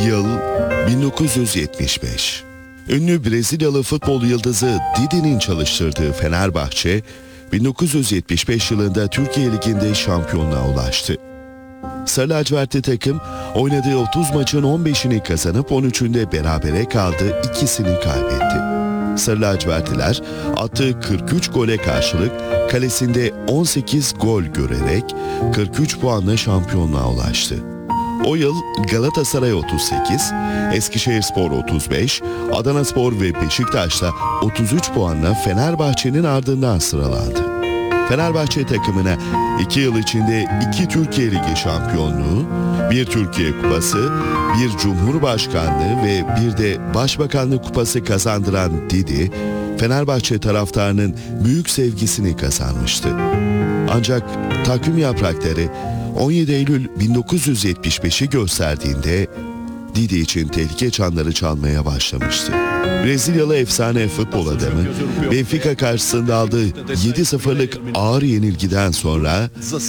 Yıl 1975. Ünlü Brezilyalı futbol yıldızı Didi'nin çalıştırdığı Fenerbahçe, 1975 yılında Türkiye Ligi'nde şampiyonluğa ulaştı. Sarı lacivertli takım oynadığı 30 maçın 15'ini kazanıp 13'ünde berabere kaldı, ikisini kaybetti. Sarı lacivertliler attığı 43 gole karşılık kalesinde 18 gol görerek 43 puanla şampiyonluğa ulaştı. O yıl Galatasaray 38, Eskişehirspor 35, Adanaspor ve Beşiktaş'ta 33 puanla Fenerbahçe'nin ardından sıralandı. Fenerbahçe takımına 2 yıl içinde 2 Türkiye Ligi şampiyonluğu, 1 Türkiye Kupası, 1 Cumhurbaşkanlığı ve bir de Başbakanlık Kupası kazandıran Didi, Fenerbahçe taraftarının büyük sevgisini kazanmıştı. Ancak takvim yaprakları 17 Eylül 1975'i gösterdiğinde Didi için tehlike çanları çalmaya başlamıştı. Brezilyalı efsane futbol adamı Benfica karşısında aldığı 7-0'lık ağır yenilgiden sonra